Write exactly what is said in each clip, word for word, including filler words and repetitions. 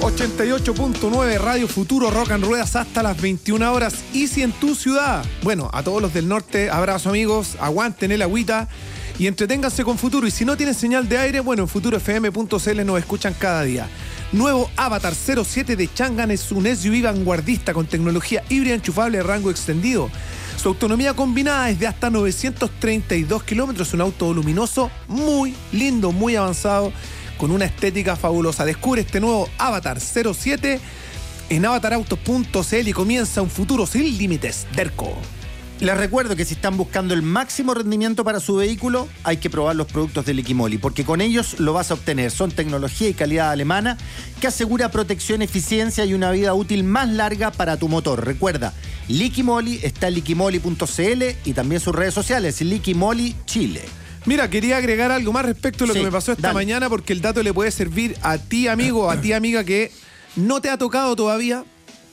ochenta y ocho punto nueve Radio Futuro, Rock and Ruedas hasta las veintiuna horas. Y si en tu ciudad, bueno, a todos los del norte, abrazo amigos, aguanten el agüita y entreténganse con Futuro. Y si no tienen señal de aire, bueno, en futuro f m punto c l nos escuchan cada día. Nuevo Avatar cero siete de Changan es un S U V vanguardista con tecnología híbrida enchufable de rango extendido. Su autonomía combinada es de hasta novecientos treinta y dos kilómetros, un auto voluminoso muy lindo, muy avanzado, con una estética fabulosa. Descubre este nuevo Avatar cero siete en avatar autos punto c l y comienza un futuro sin límites. Derco. Les recuerdo que si están buscando el máximo rendimiento para su vehículo, hay que probar los productos de Liquimoli, porque con ellos lo vas a obtener. Son tecnología y calidad alemana que asegura protección, eficiencia y una vida útil más larga para tu motor. Recuerda, Liquimoli está en liquimoli punto c l y también sus redes sociales, Liquimoli Chile. Mira, quería agregar algo más respecto a lo sí, que me pasó esta dale. mañana, porque el dato le puede servir a ti, amigo, a ti, amiga, que no te ha tocado todavía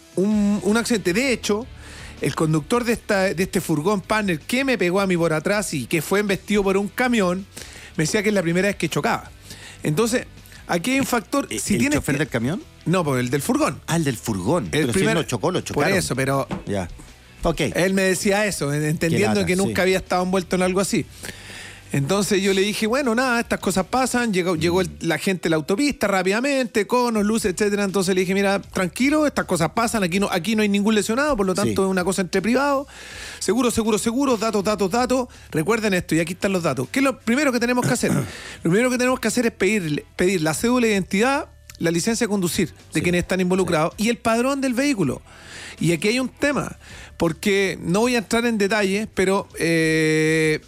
un, un accidente. De hecho, el conductor de, esta, de este furgón Partner que me pegó a mí por atrás y que fue embestido por un camión, me decía que es la primera vez que chocaba. Entonces, aquí hay un factor... Si ¿El tienes chofer que... del camión? No, pues el del furgón. Ah, el del furgón. El pero primer... si él lo chocó, lo chocaron. Por eso, pero... Ya. Ok. Él me decía eso, entendiendo lata, que nunca sí. había estado envuelto en algo así. Entonces yo le dije, bueno, nada, estas cosas pasan, llegó, llegó el, la gente de la autopista rápidamente, conos, luces, etcétera. Entonces le dije, mira, tranquilo, estas cosas pasan, aquí no, aquí no hay ningún lesionado, por lo tanto sí. es una cosa entre privados. Seguro, seguro, seguro, datos, datos, datos. Recuerden esto, y aquí están los datos. ¿Qué es lo primero que tenemos que hacer? Lo primero que tenemos que hacer es pedir, pedir la cédula de identidad, la licencia de conducir de sí. quienes están involucrados sí. y el padrón del vehículo. Y aquí hay un tema, porque no voy a entrar en detalles, pero... Eh,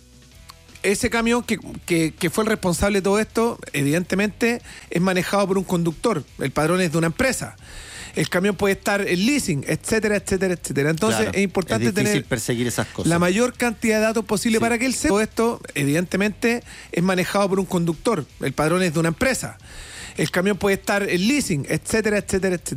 ese camión que, que, que fue el responsable de todo esto, evidentemente es manejado por un conductor. El padrón es de una empresa. El camión puede estar en leasing, etcétera, etcétera, etcétera. Entonces claro, es importante es difícil tener perseguir esas cosas. La mayor cantidad de datos posible sí. para que él sepa. Todo esto, evidentemente, es manejado por un conductor. El padrón es de una empresa. El camión puede estar en leasing, etcétera, etcétera, etcétera.